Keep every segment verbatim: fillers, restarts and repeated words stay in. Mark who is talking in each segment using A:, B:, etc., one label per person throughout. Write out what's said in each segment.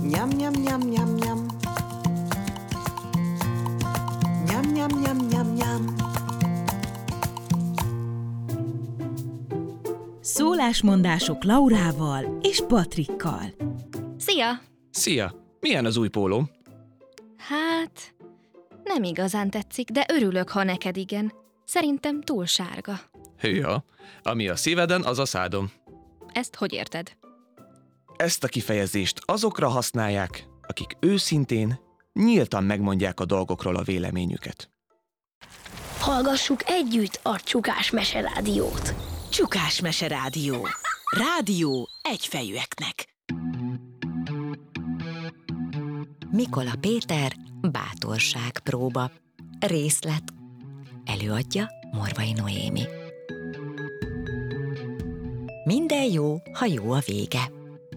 A: Nyam, nyam, nyam, nyam, nyam. Nyam, nyam, nyam, nyam, nyam.
B: Szólásmondások Laurával és Patrikkal.
C: Szia!
D: Szia! Milyen az új pólóm?
C: Hát, nem igazán tetszik, de örülök, ha neked igen. Szerintem túl sárga.
D: Hűha, ami a szíveden, az a szádon.
C: Ezt hogy érted?
D: Ezt a kifejezést azokra használják, akik őszintén, nyíltan megmondják a dolgokról a véleményüket.
E: Hallgassuk együtt a Csukás Meserádiót.
B: Csukás Meserádió. Rádió egyfejűeknek.
F: Mikola Péter, bátorságpróba. Részlet. Előadja Morvai Noémi. Minden jó, ha jó a vége.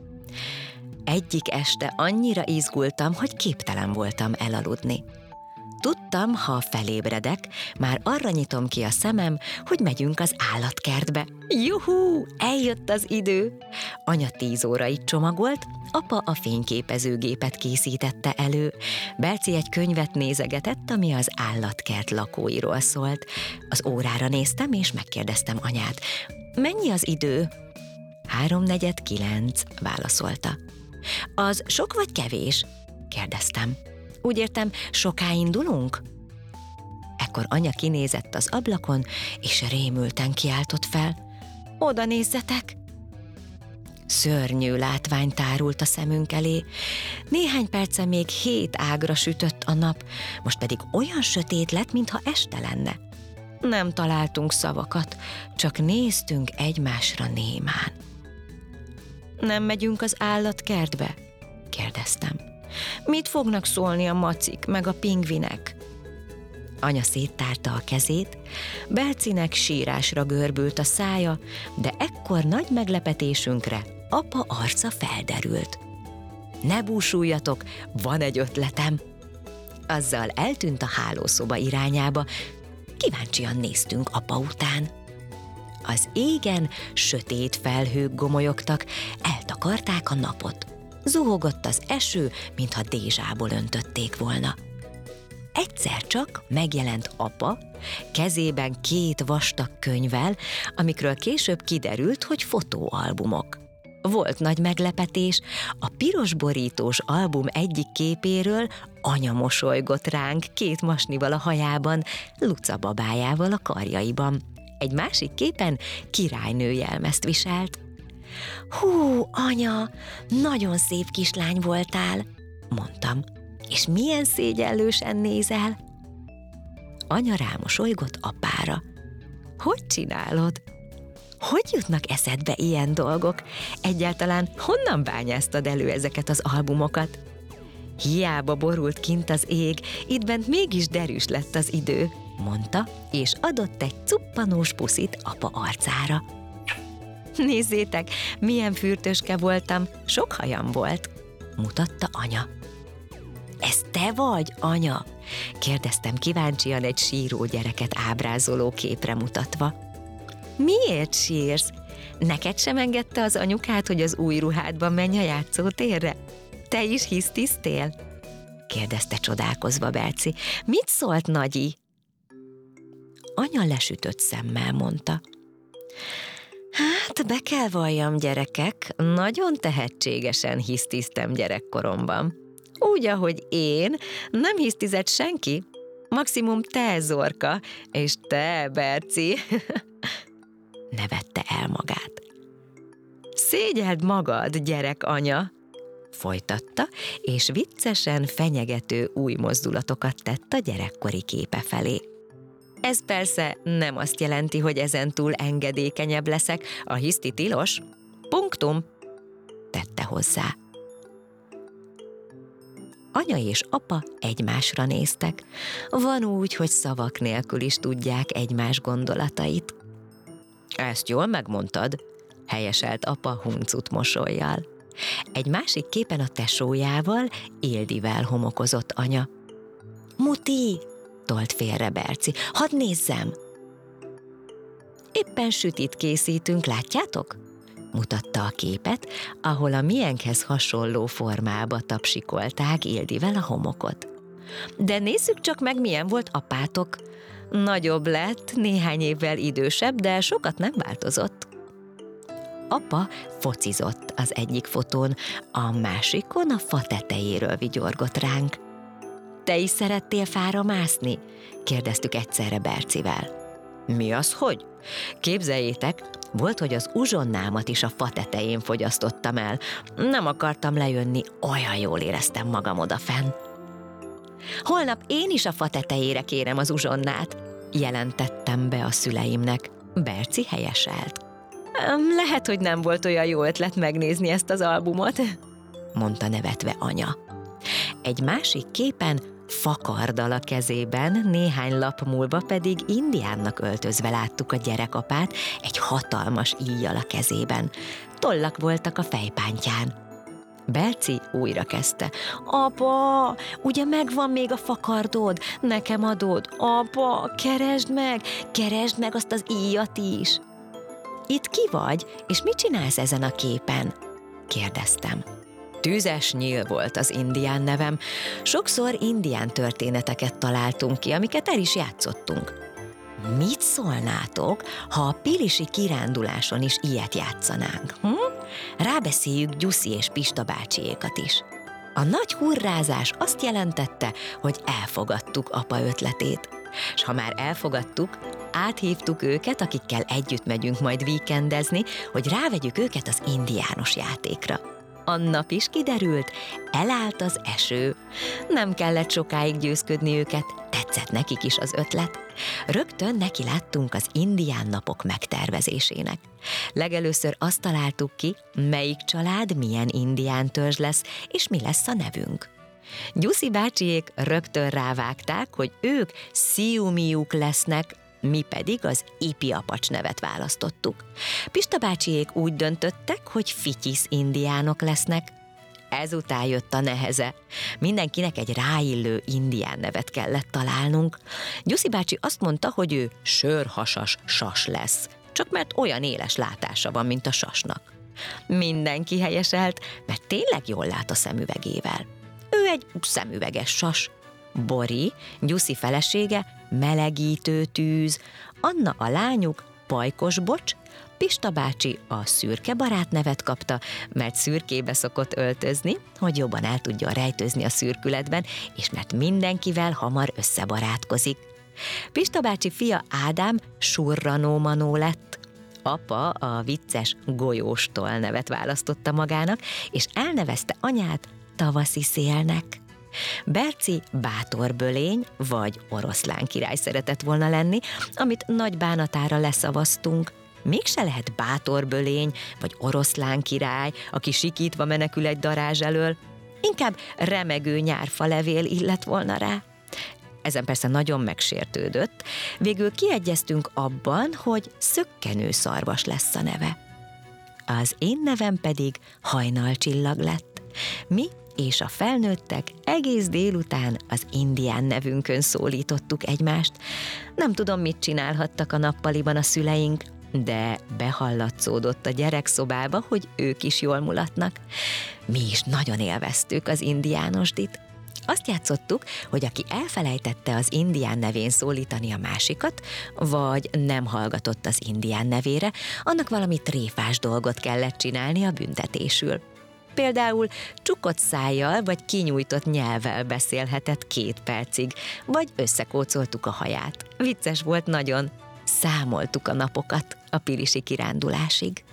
F: Egyik este annyira izgultam, hogy képtelen voltam elaludni. Tudtam, ha felébredek, már arra nyitom ki a szemem, hogy megyünk az állatkertbe. Juhú, eljött az idő! Anya tíz óraig csomagolt, apa a fényképezőgépet készítette elő. Berci egy könyvet nézegetett, ami az állatkert lakóiról szólt. Az órára néztem, és megkérdeztem anyát. Mennyi az idő? Háromnegyed kilenc, válaszolta. Az sok vagy kevés? Kérdeztem. Úgy értem, soká indulunk? Ekkor anya kinézett az ablakon, és rémülten kiáltott fel. Oda nézzetek! Szörnyű látvány tárult a szemünk elé. Néhány perce még hét ágra sütött a nap, most pedig olyan sötét lett, mintha este lenne. Nem találtunk szavakat, csak néztünk egymásra némán. Nem megyünk az állatkertbe? Kérdeztem. Mit fognak szólni a macik meg a pingvinek? Anya széttárta a kezét, Bercinek sírásra görbült a szája, de ekkor nagy meglepetésünkre apa arca felderült. Ne búsuljatok, van egy ötletem! Azzal eltűnt a hálószoba irányába, kíváncsian néztünk apa után. Az égen sötét felhők gomolyogtak, eltakarták a napot. Zuhogott az eső, mintha dézsából öntötték volna. Egyszer csak megjelent apa, kezében két vastag könyvvel, amikről később kiderült, hogy fotóalbumok. Volt nagy meglepetés, a piros borítós album egyik képéről anya mosolygott ránk két masnival a hajában, Luca babájával a karjaiban. Egy másik képen királynő jelmezt viselt. Hú, anya, nagyon szép kislány voltál, mondtam, és milyen szégyellősen nézel. Anya rámosolygott apára. Hogy csinálod? Hogy jutnak eszedbe ilyen dolgok? Egyáltalán honnan bányáztad elő ezeket az albumokat? Hiába borult kint az ég, itt bent mégis derűs lett az idő, mondta, és adott egy cuppanós puszit apa arcára. Nézzétek, milyen fürtöske voltam, sok hajam volt, mutatta anya. Ez te vagy, anya? Kérdeztem kíváncsian egy síró gyereket ábrázoló képre mutatva. Miért sírsz? Neked sem engedte az anyukát, hogy az új ruhádban menj a játszótérre? Te is hisztisztél? Kérdezte csodálkozva Berci. Mit szólt nagyi? Anya lesütött szemmel mondta. Hát, be kell valljam, gyerekek, nagyon tehetségesen hisztiztem gyerekkoromban. Úgy, ahogy én, nem hisztizett senki. Maximum te, Zorka, és te, Berci. Nevette el magát. Szégyeld magad, gyerek anya, folytatta, és viccesen fenyegető új mozdulatokat tett a gyerekkori képe felé. Ez persze nem azt jelenti, hogy ezentúl engedékenyebb leszek, a hiszti tilos. Punktum, tette hozzá. Anya és apa egymásra néztek. Van úgy, hogy szavak nélkül is tudják egymás gondolatait. Ezt jól megmondtad, helyeselt apa huncut mosollyal. Egy másik képen a tesójával, Ildivel homokozott anya. Muti, tolt félre Berci, hadd nézzem. Éppen sütit készítünk, látjátok? mutatta a képet, ahol a miénkhez hasonló formába tapsikolták Ildivel a homokot. De nézzük csak meg, milyen volt apátok. Nagyobb lett, néhány évvel idősebb, de sokat nem változott. Apa focizott az egyik fotón, a másikon a fa tetejéről vigyorgott ránk. Te is szerettél fára mászni? Kérdeztük egyszerre Bercivel. Mi az, hogy? Képzeljétek, volt, hogy az uzsonnámat is a fa tetején fogyasztottam el. Nem akartam lejönni, olyan jól éreztem magam odafenn. Holnap én is a fa tetejére kérem az uzsonnát, jelentettem be a szüleimnek. Berci helyeselt. Lehet, hogy nem volt olyan jó ötlet megnézni ezt az albumot, mondta nevetve anya. Egy másik képen fakarddal a kezében, néhány lap múlva pedig indiánnak öltözve láttuk a gyerekapát egy hatalmas íjjal a kezében. Tollak voltak a fejpántján. Berci újra kezdte. Apa, ugye megvan még a fakardod? Nekem adod? Apa, keresd meg, keresd meg azt az íjat is. Itt ki vagy, és mit csinálsz ezen a képen? Kérdeztem. Tüzes Nyíl volt az indián nevem. Sokszor indián történeteket találtunk ki, amiket el is játszottunk. Mit szólnátok, ha a pilisi kiránduláson is ilyet játszanánk? Hm? Rábeszéljük Gyuszi és Pista bácsiékat is. A nagy hurrázás azt jelentette, hogy elfogadtuk apa ötletét. S ha már elfogadtuk, áthívtuk őket, akikkel együtt megyünk majd víkendezni, hogy rávegyük őket az indiános játékra. A nap is kiderült, elállt az eső. Nem kellett sokáig győzködni őket, tetszett nekik is az ötlet. Rögtön neki láttunk az indián napok megtervezésének. Legelőször azt találtuk ki, melyik család milyen indián törzs lesz, és mi lesz a nevünk. Gyuszi bácsiék rögtön rávágták, hogy ők Sziumiuk lesznek, mi pedig az Ipiapacs nevet választottuk. Pista bácsiék úgy döntöttek, hogy Fityisz indiánok lesznek. Ezután jött a neheze. Mindenkinek egy ráillő indián nevet kellett találnunk. Gyuszi bácsi azt mondta, hogy ő sörhasas sas lesz, csak mert olyan éles látása van, mint a sasnak. Mindenki helyeselt, mert tényleg jól lát a szemüvegével. Ő egy szemüveges sas. Bori, Gyuszi felesége, melegítő tűz, Anna a lányuk, pajkos bocs, Pista bácsi a szürke barát nevet kapta, mert szürkébe szokott öltözni, hogy jobban el tudjon rejtőzni a szürkületben, és mert mindenkivel hamar összebarátkozik. Pista bácsi fia Ádám surranó-manó lett. Apa a vicces golyóstól nevet választotta magának, és elnevezte anyát tavaszi szélnek. Berci bátorbölény vagy oroszlán király szeretett volna lenni, amit nagy bánatára leszavaztunk. Mégse lehet bátorbölény vagy oroszlán király, aki sikítva menekül egy darázs elől. Inkább remegő nyárfalevél illett volna rá. Ezen persze nagyon megsértődött, végül kiegyeztünk abban, hogy szökkenőszarvas lesz a neve. Az én nevem pedig hajnalcsillag lett. Mi és a felnőttek egész délután az indián nevünkön szólítottuk egymást. Nem tudom, mit csinálhattak a nappaliban a szüleink, de behallatszódott a gyerekszobába, hogy ők is jól mulatnak. Mi is nagyon élveztük az indiánosdit. Azt játszottuk, hogy aki elfelejtette az indián nevén szólítani a másikat, vagy nem hallgatott az indián nevére, annak valami tréfás dolgot kellett csinálni a büntetésül. Például csukott szájjal vagy kinyújtott nyelvvel beszélhetett két percig, vagy összekócoltuk a haját. Vicces volt nagyon. Számoltuk a napokat a pilisi kirándulásig.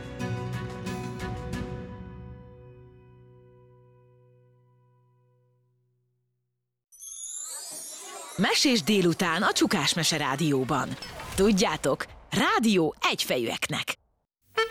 B: Mesés délután a Csukás Mese Rádióban. Tudjátok, rádió egyfejűeknek.